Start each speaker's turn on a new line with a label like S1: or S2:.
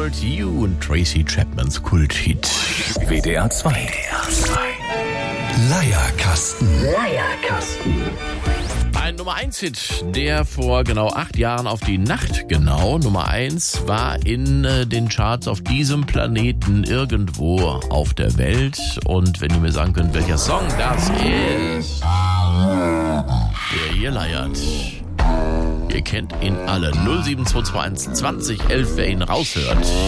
S1: Hold You und Tracy Chapmans Kulthit.
S2: WDR 2. Leierkasten.
S1: Ein Nummer 1 Hit, der vor genau 8 Jahren auf die Nacht genau Nummer 1 war in den Charts auf diesem Planeten irgendwo auf der Welt. Und wenn ihr mir sagen könnt, welcher Song das ist, der hier leiert. Ihr kennt ihn alle. 07221 20 11, wer ihn raushört.